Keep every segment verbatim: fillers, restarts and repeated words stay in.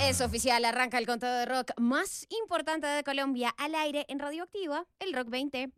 Es oficial, arranca el conteo de rock más importante de Colombia al aire en Radioactiva, el Rock veinte.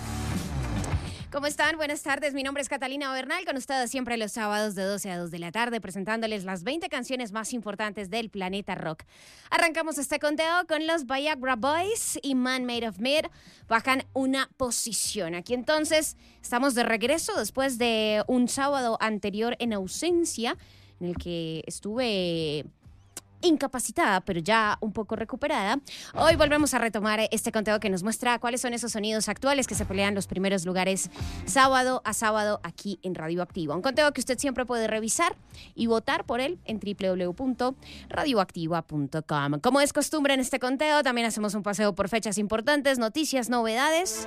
¿Cómo están? Buenas tardes, mi nombre es Catalina Bernal, con ustedes siempre los sábados de doce a dos de la tarde, presentándoles las veinte canciones más importantes del planeta rock. Arrancamos este conteo con los Viagra Boys y Man Made of Meat, bajan una posición. Aquí entonces estamos de regreso después de un sábado anterior en ausencia, en el que estuve incapacitada, pero ya un poco recuperada. Hoy volvemos a retomar este conteo que nos muestra cuáles son esos sonidos actuales que se pelean los primeros lugares sábado a sábado aquí en Radioactiva. Un conteo que usted siempre puede revisar y votar por él en doble u doble u doble u punto radioactiva punto com. Como es costumbre en este conteo, también hacemos un paseo por fechas importantes, noticias, novedades.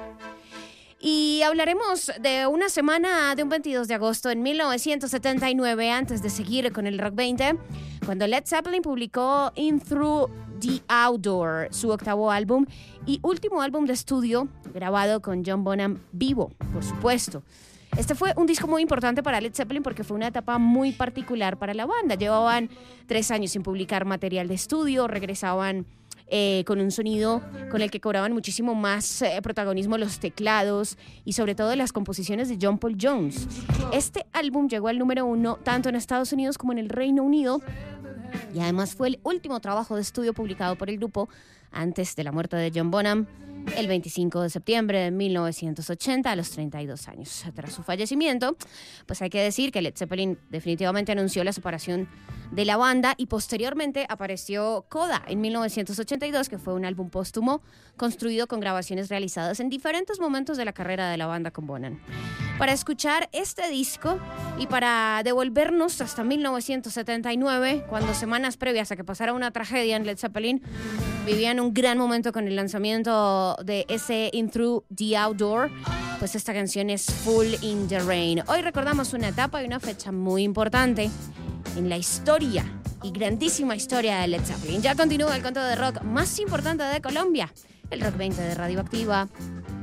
Y hablaremos de una semana de un veintidós de agosto en mil novecientos setenta y nueve, antes de seguir con el Rock veinte, cuando Led Zeppelin publicó In Through the Outdoor, su octavo álbum y último álbum de estudio grabado con John Bonham vivo, por supuesto. Este fue un disco muy importante para Led Zeppelin porque fue una etapa muy particular para la banda. Llevaban tres años sin publicar material de estudio, regresaban Eh, con un sonido con el que cobraban muchísimo más eh, protagonismo los teclados y sobre todo las composiciones de John Paul Jones. Este álbum llegó al número uno tanto en Estados Unidos como en el Reino Unido y además fue el último trabajo de estudio publicado por el grupo antes de la muerte de John Bonham el veinticinco de septiembre de mil novecientos ochenta, a los treinta y dos años. Tras su fallecimiento, pues hay que decir que Led Zeppelin definitivamente anunció la separación de la banda y posteriormente apareció Coda en mil novecientos ochenta y dos, que fue un álbum póstumo construido con grabaciones realizadas en diferentes momentos de la carrera de la banda con Bonham. Para escuchar este disco y para devolvernos hasta mil novecientos setenta y nueve, cuando semanas previas a que pasara una tragedia en Led Zeppelin, vivían un gran momento con el lanzamiento de ese In Through the Outdoor, pues esta canción es Full in the Rain. Hoy recordamos una etapa y una fecha muy importante en la historia y grandísima historia de Led Zeppelin. Ya continúa el conteo de rock más importante de Colombia, el Rock veinte de Radioactiva.